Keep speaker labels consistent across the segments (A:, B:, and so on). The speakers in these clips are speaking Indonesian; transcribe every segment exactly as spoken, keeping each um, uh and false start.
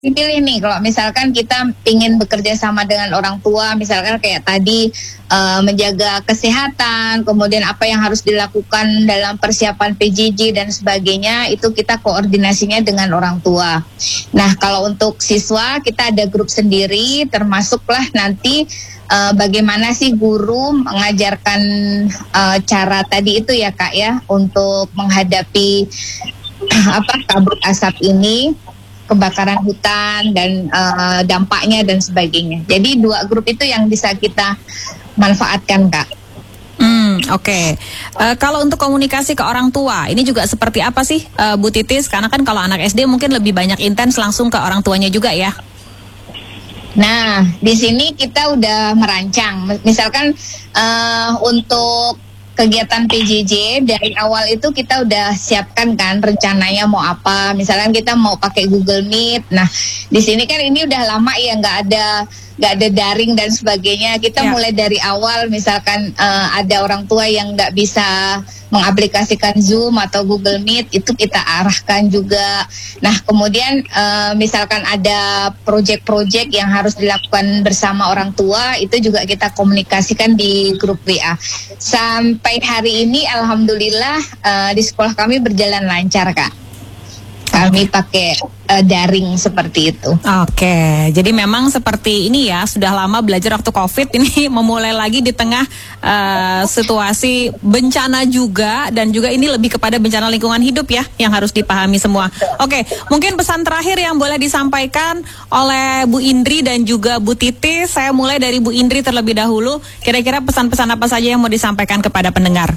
A: Dipilih nih, kalau misalkan kita ingin bekerja sama dengan orang tua, misalkan kayak tadi uh, menjaga kesehatan, kemudian apa yang harus dilakukan dalam persiapan P J J dan sebagainya, itu kita koordinasinya dengan orang tua. Nah, kalau untuk siswa kita ada grup sendiri, termasuklah nanti uh, bagaimana sih guru mengajarkan uh, cara tadi itu ya Kak ya, untuk menghadapi apa kabut asap ini, kebakaran hutan dan uh, dampaknya dan sebagainya. Jadi dua grup itu yang bisa kita manfaatkan, Kak.
B: Hmm, oke. Okay. Uh, kalau untuk komunikasi ke orang tua, ini juga seperti apa sih, uh, Bu Titis? Karena kan kalau anak S D mungkin lebih banyak intens langsung ke orang tuanya juga ya.
A: Nah, di sini kita udah merancang. Misalkan uh, untuk kegiatan P J J dari awal itu kita udah siapkan kan rencananya mau apa. Misalkan kita mau pakai Google Meet. Nah, di sini kan ini udah lama ya nggak ada nggak ada daring dan sebagainya. Kita ya. mulai dari awal, misalkan uh, ada orang tua yang nggak bisa mengaplikasikan Zoom atau Google Meet, itu kita arahkan juga. Nah, kemudian uh, misalkan ada proyek-proyek yang harus dilakukan bersama orang tua, itu juga kita komunikasikan di grup W A. Sampai hari ini alhamdulillah uh, di sekolah kami berjalan lancar, Kak. Kami pakai uh, daring seperti itu.
B: Oke, jadi memang seperti ini ya, sudah lama belajar waktu COVID, ini memulai lagi di tengah uh, situasi bencana juga, dan juga ini lebih kepada bencana lingkungan hidup ya, yang harus dipahami semua. Oke, mungkin pesan terakhir yang boleh disampaikan oleh Bu Indri dan juga Bu Titis. Saya mulai dari Bu Indri terlebih dahulu. Kira-kira pesan-pesan apa saja yang mau disampaikan kepada pendengar?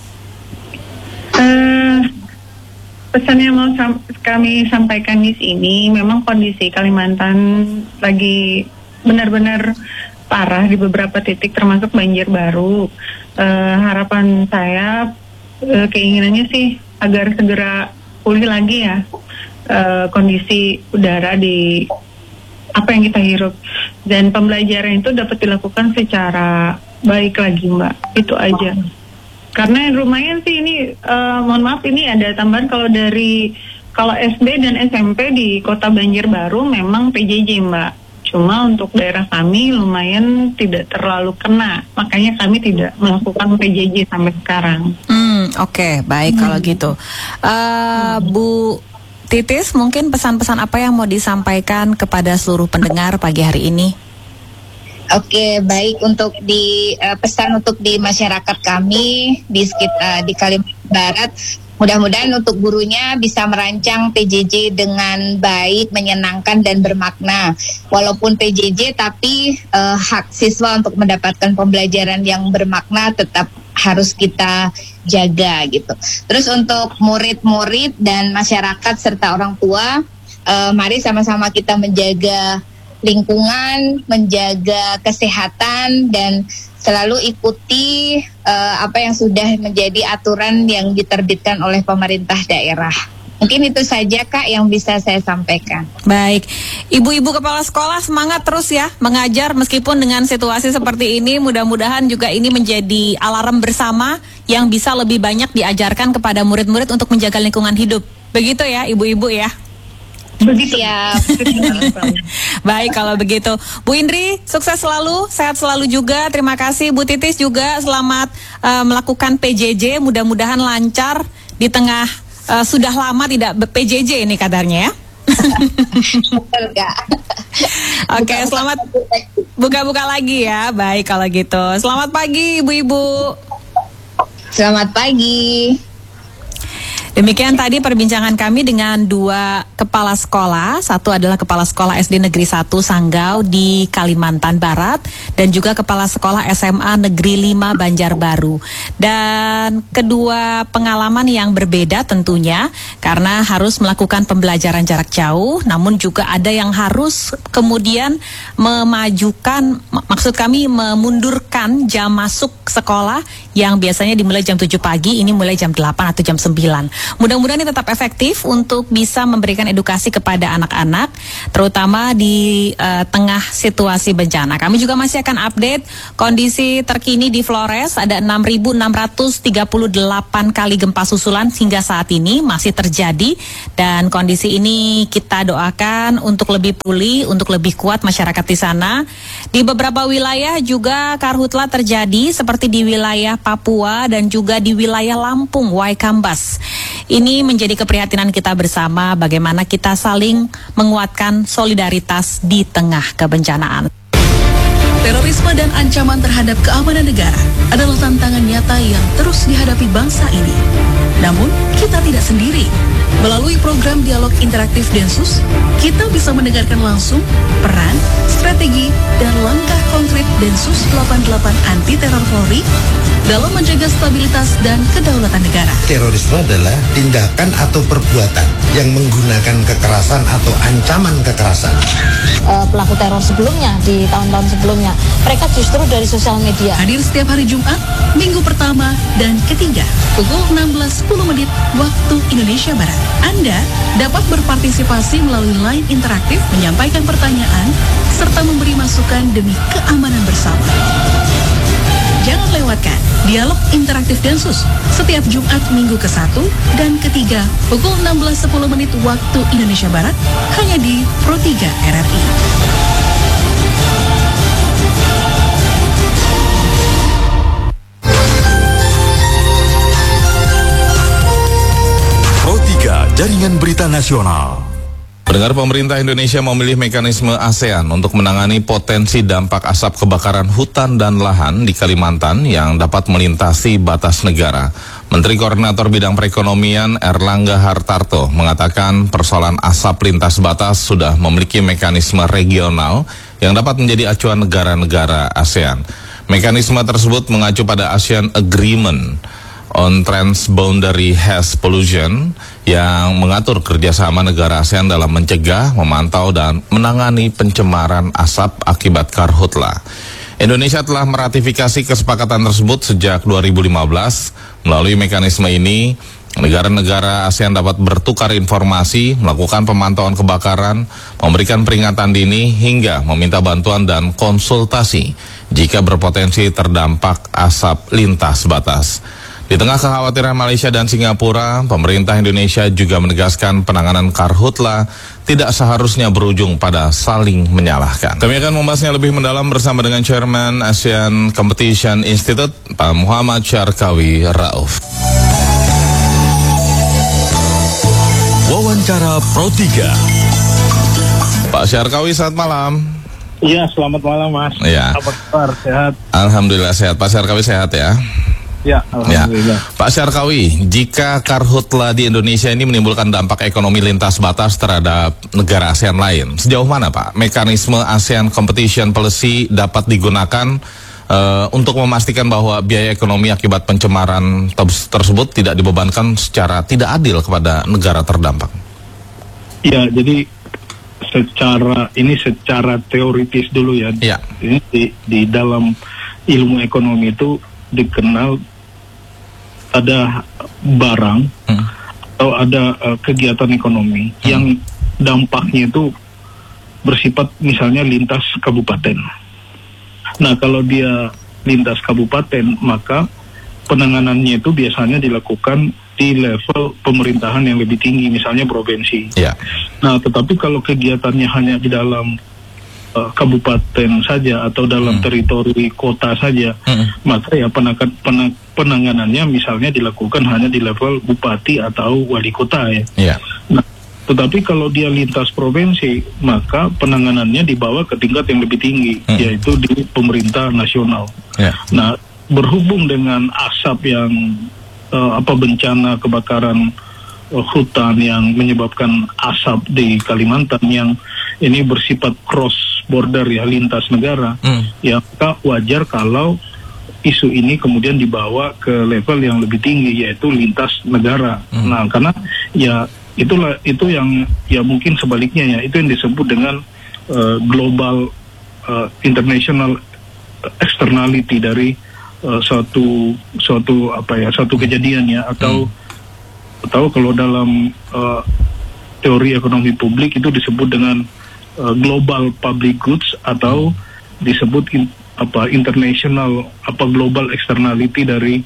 C: Uh... Pesan yang mau sam- kami sampaikan di sini, memang kondisi Kalimantan lagi benar-benar parah di beberapa titik, termasuk banjir baru. Uh, harapan saya, uh, keinginannya sih agar segera pulih lagi ya uh, kondisi udara di apa yang kita hirup, dan pembelajaran itu dapat dilakukan secara baik lagi, Mbak. Itu aja. Karena lumayan sih ini, uh, mohon maaf ini ada tambahan kalau dari kalau S D dan S M P di Kota Banjarbaru memang P J J, Mbak. Cuma untuk daerah kami lumayan tidak terlalu kena, makanya kami tidak melakukan P J J sampai sekarang.
B: Hmm, oke, okay, baik hmm. kalau gitu. Uh, Bu Titis, mungkin pesan-pesan apa yang mau disampaikan kepada seluruh pendengar pagi hari ini?
A: Oke, baik, untuk di uh, pesan untuk di masyarakat kami di sekitar di Kalimantan Barat, mudah-mudahan untuk gurunya bisa merancang P J J dengan baik, menyenangkan dan bermakna. Walaupun P J J, tapi uh, hak siswa untuk mendapatkan pembelajaran yang bermakna tetap harus kita jaga gitu. Terus untuk murid-murid dan masyarakat serta orang tua, uh, mari sama-sama kita menjaga lingkungan, menjaga kesehatan, dan selalu ikuti uh, apa yang sudah menjadi aturan yang diterbitkan oleh pemerintah daerah. Mungkin itu saja Kak yang bisa saya sampaikan.
B: Baik, ibu-ibu kepala sekolah semangat terus ya mengajar meskipun dengan situasi seperti ini. Mudah-mudahan juga ini menjadi alarm bersama yang bisa lebih banyak diajarkan kepada murid-murid untuk menjaga lingkungan hidup. Begitu ya ibu-ibu ya.
A: Begitu ya.
B: Baik kalau begitu, Bu Indri sukses selalu, sehat selalu juga. Terima kasih Bu Titis juga, selamat uh, melakukan P J J, mudah-mudahan lancar di tengah uh, sudah lama tidak P J J ini kadarnya ya. Oke, selamat buka-buka lagi ya. Baik kalau gitu, selamat pagi ibu-ibu.
A: Selamat pagi.
B: Demikian tadi perbincangan kami dengan dua kepala sekolah. Satu adalah Kepala Sekolah S D Negeri satu Sanggau di Kalimantan Barat, dan juga Kepala Sekolah S M A Negeri lima Banjarbaru. Dan kedua pengalaman yang berbeda tentunya, karena harus melakukan pembelajaran jarak jauh, namun juga ada yang harus kemudian memajukan, maksud kami memundurkan jam masuk sekolah yang biasanya dimulai jam tujuh pagi, ini mulai jam delapan atau jam sembilan. Mudah-mudahan ini tetap efektif untuk bisa memberikan edukasi kepada anak-anak, terutama di uh, tengah situasi bencana. Kami juga masih akan update kondisi terkini di Flores. Ada enam ribu enam ratus tiga puluh delapan kali gempa susulan hingga saat ini masih terjadi, dan kondisi ini kita doakan untuk lebih pulih, untuk lebih kuat masyarakat di sana. Di beberapa wilayah juga karhutla terjadi seperti di wilayah Papua dan juga di wilayah Lampung, Waikambas. Ini menjadi keprihatinan kita bersama bagaimana kita saling menguatkan solidaritas di tengah kebencanaan.
D: Terorisme dan ancaman terhadap keamanan negara adalah tantangan nyata yang terus dihadapi bangsa ini. Namun, kita tidak sendiri. Melalui program dialog interaktif Densus, kita bisa mendengarkan langsung peran, strategi, dan langkah konkret Densus delapan puluh delapan Anti Teror Polri dalam menjaga stabilitas dan kedaulatan negara.
E: Terorisme adalah tindakan atau perbuatan yang menggunakan kekerasan atau ancaman kekerasan.
F: Uh, pelaku teror sebelumnya, di tahun-tahun sebelumnya, mereka justru dari sosial media.
D: Hadir setiap hari Jumat, minggu pertama dan ketiga, pukul enam belas sepuluh menit waktu Indonesia Barat. Anda dapat berpartisipasi melalui line interaktif, menyampaikan pertanyaan, serta memberi masukan demi keamanan bersama. Jangan lewatkan dialog interaktif Densus setiap Jumat minggu ke satu dan ketiga pukul enam belas sepuluh menit waktu Indonesia Barat hanya di Pro tiga R R I.
G: Pro tiga Jaringan Berita Nasional.
H: Pendengar, pemerintah Indonesia memilih mekanisme ASEAN untuk menangani potensi dampak asap kebakaran hutan dan lahan di Kalimantan yang dapat melintasi batas negara. Menteri Koordinator Bidang Perekonomian Erlangga Hartarto mengatakan persoalan asap lintas batas sudah memiliki mekanisme regional yang dapat menjadi acuan negara-negara ASEAN. Mekanisme tersebut mengacu pada ASEAN Agreement on Transboundary Haze Pollution yang mengatur kerjasama negara ASEAN dalam mencegah, memantau, dan menangani pencemaran asap akibat karhutla. Indonesia telah meratifikasi kesepakatan tersebut sejak dua ribu lima belas. Melalui mekanisme ini, negara-negara ASEAN dapat bertukar informasi, melakukan pemantauan kebakaran, memberikan peringatan dini, hingga meminta bantuan dan konsultasi jika berpotensi terdampak asap lintas batas. Di tengah kekhawatiran Malaysia dan Singapura, pemerintah Indonesia juga menegaskan penanganan karhutla tidak seharusnya berujung pada saling menyalahkan. Kami akan membahasnya lebih mendalam bersama dengan Chairman ASEAN Competition Institute, Pak Muhammad Syarkawi Rauf.
G: Wawancara Pro tiga.
H: Pak Syarkawi, selamat malam.
I: Iya, selamat malam, Mas.
H: Iya.
I: Apa kabar? Sehat?
H: Alhamdulillah sehat. Pak Syarkawi sehat ya?
I: Ya, alhamdulillah.
H: Ya. Pak Syarkawi, jika karhutla di Indonesia ini menimbulkan dampak ekonomi lintas batas terhadap negara ASEAN lain, sejauh mana Pak mekanisme ASEAN Competition Policy dapat digunakan uh, untuk memastikan bahwa biaya ekonomi akibat pencemaran tersebut tidak dibebankan secara tidak adil kepada negara terdampak?
I: Ya, jadi secara ini secara teoritis dulu ya.
H: Ya.
I: Ini di, di dalam ilmu ekonomi itu dikenal ada barang hmm. atau ada uh, kegiatan ekonomi hmm. yang dampaknya itu bersifat misalnya lintas kabupaten. Nah, kalau dia lintas kabupaten, maka penanganannya itu biasanya dilakukan di level pemerintahan yang lebih tinggi, misalnya provinsi. Yeah. Nah, tetapi kalau kegiatannya hanya di dalam uh, kabupaten saja atau dalam hmm. teritori kota saja, hmm. maka ya penang- penang- penanganannya misalnya dilakukan hanya di level bupati atau wali kota ya. Yeah. Nah, tetapi kalau dia lintas provinsi, maka penanganannya dibawa ke tingkat yang lebih tinggi, hmm. yaitu di pemerintah nasional. Yeah. Nah, berhubung dengan asap yang uh, apa bencana kebakaran uh, hutan yang menyebabkan asap di Kalimantan yang ini bersifat cross border ya, lintas negara, hmm. ya maka wajar kalau isu ini kemudian dibawa ke level yang lebih tinggi, yaitu lintas negara. Hmm. Nah, karena ya itulah itu yang ya mungkin sebaliknya ya, itu yang disebut dengan uh, global uh, international externality dari uh, suatu suatu apa ya suatu kejadian ya, atau hmm. tahu kalau dalam uh, teori ekonomi publik itu disebut dengan uh, global public goods atau disebut in, apa international apa global externality dari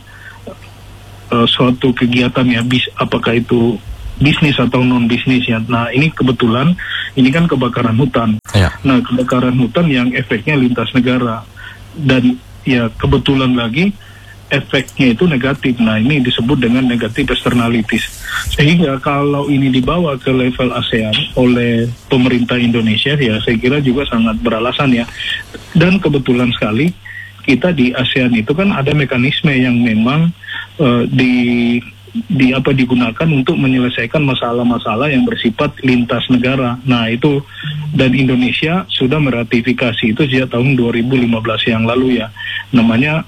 I: uh, suatu kegiatan ya, bis, apakah itu bisnis atau non bisnis ya. Nah ini kebetulan ini kan kebakaran hutan.
H: Ya.
I: Nah kebakaran hutan yang efeknya lintas negara dan ya kebetulan lagi efeknya itu negatif. Nah ini disebut dengan negatif externalities. Sehingga kalau ini dibawa ke level ASEAN oleh pemerintah Indonesia ya saya kira juga sangat beralasan ya. Dan kebetulan sekali kita di ASEAN itu kan ada mekanisme yang memang uh, di di apa digunakan untuk menyelesaikan masalah-masalah yang bersifat lintas negara. Nah itu dan Indonesia sudah meratifikasi itu sejak tahun dua ribu lima belas yang lalu ya. Namanya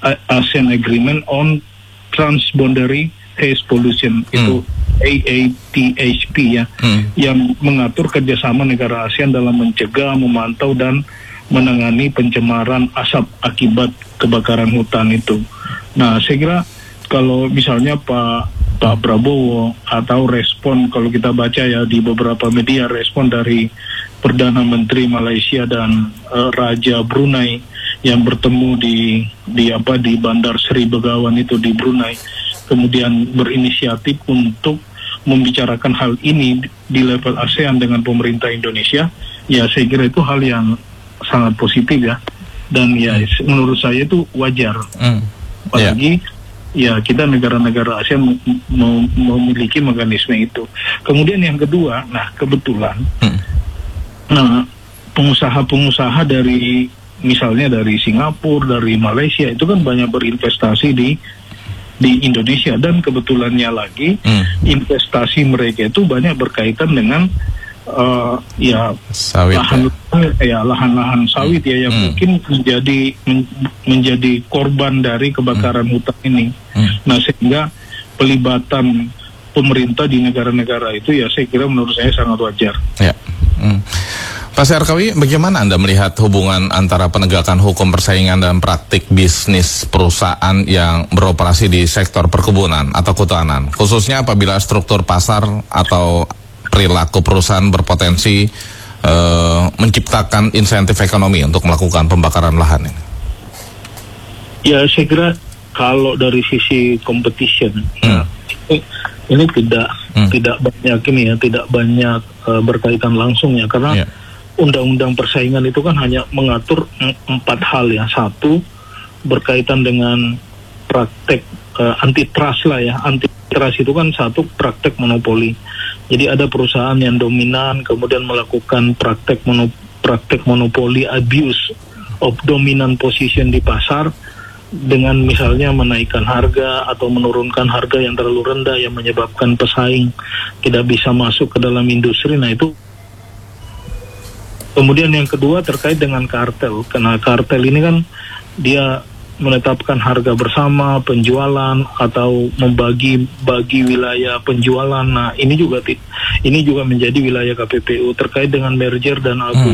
I: ASEAN Agreement on Transboundary Haze Pollution hmm. itu A A T H P ya, hmm. yang mengatur kerjasama negara ASEAN dalam mencegah, memantau dan menangani pencemaran asap akibat kebakaran hutan itu. Nah saya kira kalau misalnya Pak Pak Prabowo atau respon kalau kita baca ya di beberapa media respon dari Perdana Menteri Malaysia dan uh, Raja Brunei yang bertemu di di apa di Bandar Sri Begawan itu di Brunei, kemudian berinisiatif untuk membicarakan hal ini di level ASEAN dengan pemerintah Indonesia, ya saya kira itu hal yang sangat positif ya, dan ya menurut saya itu wajar. Mm. Apalagi yeah. Ya kita negara-negara ASEAN mem memiliki mekanisme itu. Kemudian yang kedua, nah kebetulan, hmm. nah pengusaha-pengusaha dari misalnya dari Singapura, dari Malaysia itu kan banyak berinvestasi di di Indonesia dan kebetulannya lagi hmm. investasi mereka itu banyak berkaitan dengan uh, ya
H: sawit,
I: lahan ya lahan-lahan sawit ya yang hmm. mungkin menjadi men, menjadi korban dari kebakaran hmm. hutan ini. Hmm. Nah sehingga pelibatan pemerintah di negara-negara itu ya saya kira menurut saya sangat wajar.
H: Ya. Hmm. Pak Syarkawi, bagaimana Anda melihat hubungan antara penegakan hukum persaingan dan praktik bisnis perusahaan yang beroperasi di sektor perkebunan atau kehutanan, khususnya apabila struktur pasar atau perilaku perusahaan berpotensi uh, menciptakan insentif ekonomi untuk melakukan pembakaran lahan ini?
I: Ya, saya kira kalau dari sisi competition, hmm. ya, ini, ini tidak hmm. tidak banyak ini ya, tidak banyak uh, berkaitan langsung ya, karena yeah. Undang-undang persaingan itu kan hanya mengatur empat hal ya. Satu, berkaitan dengan praktek uh, antitrust lah ya. Antitrust itu kan satu praktek monopoli. Jadi ada perusahaan yang dominan kemudian melakukan praktek mono, praktek monopoli, abuse of dominant position di pasar dengan misalnya menaikkan harga atau menurunkan harga yang terlalu rendah yang menyebabkan pesaing tidak bisa masuk ke dalam industri. Nah itu. Kemudian yang kedua terkait dengan kartel, karena kartel ini kan dia menetapkan harga bersama, penjualan atau membagi bagi wilayah penjualan. Nah ini juga ini juga menjadi wilayah K P P U terkait dengan merger dan akuisisi.